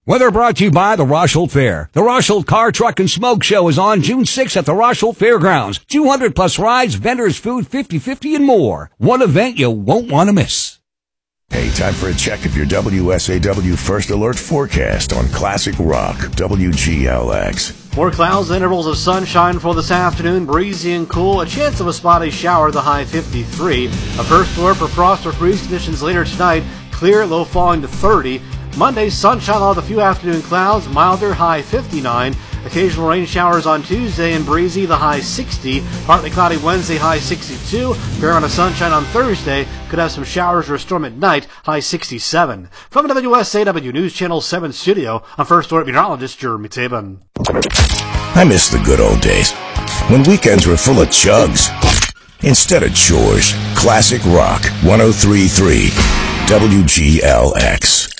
Weather brought to you by the Rosholt Fair. The Rosholt Car, Truck, and Smoke Show is on June 6th at the Rosholt Fairgrounds. 200 plus rides, vendors, food, 50/50, and more. One event you won't want to miss. Hey, time for a check of your WSAW First Alert forecast on Classic Rock, WGLX. More clouds and intervals of sunshine for this afternoon, breezy and cool. A chance of a spotty shower, the high 53. A first alert for frost or freeze conditions later tonight. Clear, low falling to 30. Monday, sunshine along with a few afternoon clouds, milder, high 59. Occasional rain showers on Tuesday and breezy, the high 60. Partly cloudy Wednesday, high 62. Fair amount of sunshine on Thursday. Could have some showers or a storm at night, high 67. From the WSAW News Channel 7 studio, I'm First Alert meteorologist Jeremy Tabin. I miss the good old days when weekends were full of chugs instead of chores. Classic Rock 103.3 WGLX.